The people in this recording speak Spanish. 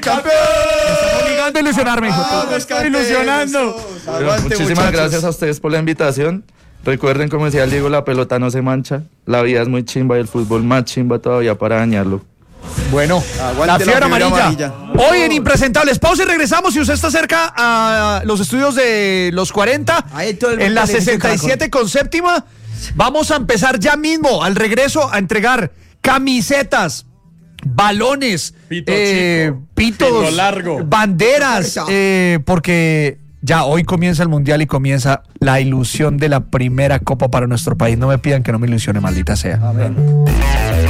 campeón! Me están obligando a ilusionarme, hijo. Vamos, Me estoy ilusionando. Aguante, Muchísimas muchachos. gracias a ustedes por la invitación. Recuerden, como decía el Diego, la pelota no se mancha. La vida es muy chimba y el fútbol más chimba todavía para dañarlo. Bueno, Aguante la la fiebre fiebre amarilla. Hoy en Impresentables. Pausa y regresamos. Si usted está cerca a los estudios de los 40, Ahí todo el en mundo la le dice 67 con séptima, vamos a empezar ya mismo al regreso a entregar camisetas, balones, Pito chico, pitos, pito largo, banderas, porque ya hoy comienza el Mundial y comienza la ilusión de la primera copa para nuestro país. No me pidan que no me ilusione, maldita sea. Amén.